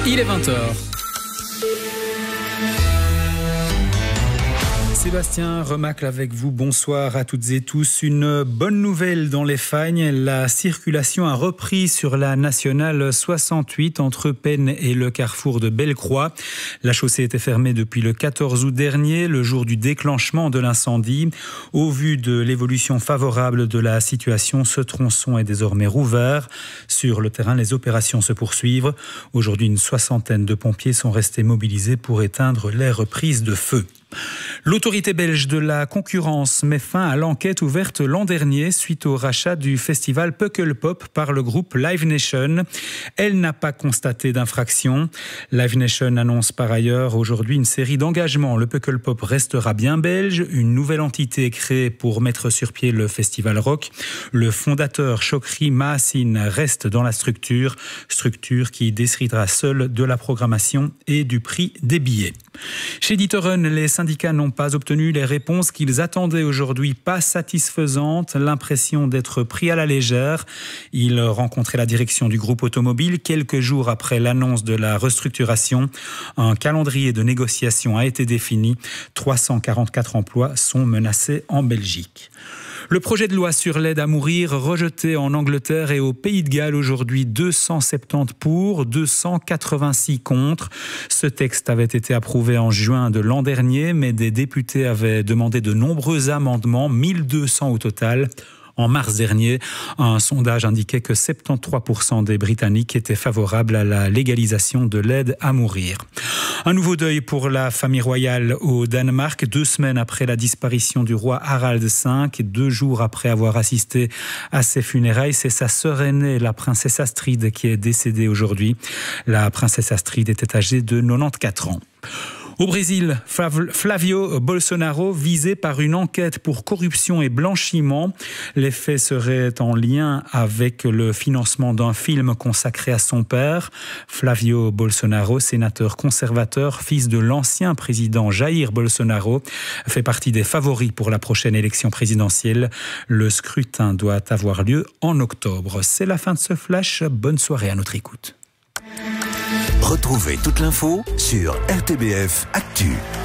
Il est 20h. Sébastien Remacle avec vous, bonsoir à toutes et tous. Une bonne nouvelle dans les Fagnes, la circulation a repris sur la nationale 68 entre Pennes et le carrefour de Bellecroix. La chaussée était fermée depuis le 14 août dernier, le jour du déclenchement de l'incendie. Au vu de l'évolution favorable de la situation, ce tronçon est désormais rouvert. Sur le terrain, les opérations se poursuivent. Aujourd'hui, une soixantaine de pompiers sont restés mobilisés pour éteindre les reprises de feu. L'autorité belge de la concurrence met fin à l'enquête ouverte l'an dernier suite au rachat du festival Pukkelpop par le groupe Live Nation. Elle n'a pas constaté d'infraction. Live Nation annonce par ailleurs aujourd'hui une série d'engagements. Le Pukkelpop restera bien belge. Une nouvelle entité est créée pour mettre sur pied le festival rock. Le fondateur Chokri Mahassine reste dans la structure qui décidera seule de la programmation et du prix des billets. Chez D'Ieteren, les syndicats n'ont pas obtenu les réponses qu'ils attendaient aujourd'hui, pas satisfaisantes, l'impression d'être pris à la légère. Ils rencontraient la direction du groupe automobile quelques jours après l'annonce de la restructuration. Un calendrier de négociation a été défini. 344 emplois sont menacés en Belgique. Le projet de loi sur l'aide à mourir rejeté en Angleterre et au Pays de Galles aujourd'hui, 270 pour, 286 contre. Ce texte avait été approuvé en juin de l'an dernier, mais des députés avaient demandé de nombreux amendements, 1200 au total. En mars dernier, un sondage indiquait que 73% des Britanniques étaient favorables à la légalisation de l'aide à mourir. Un nouveau deuil pour la famille royale au Danemark, 2 semaines après la disparition du roi Harald V, 2 jours après avoir assisté à ses funérailles. C'est sa sœur aînée, la princesse Astrid, qui est décédée aujourd'hui. La princesse Astrid était âgée de 94 ans. Au Brésil, Flavio Bolsonaro visé par une enquête pour corruption et blanchiment. Les faits seraient en lien avec le financement d'un film consacré à son père. Flavio Bolsonaro, sénateur conservateur, fils de l'ancien président Jair Bolsonaro, fait partie des favoris pour la prochaine élection présidentielle. Le scrutin doit avoir lieu en octobre. C'est la fin de ce flash. Bonne soirée à notre écoute. Retrouvez toute l'info sur RTBF Actu.